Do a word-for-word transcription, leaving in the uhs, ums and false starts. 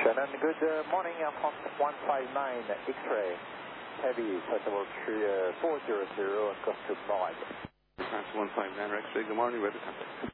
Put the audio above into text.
Shannon, good uh, morning. I'm Fox one five nine X-ray. Heavy, festival three four zero zero, and cost to Mog. Fox one five nine X-ray, good morning, weather contact.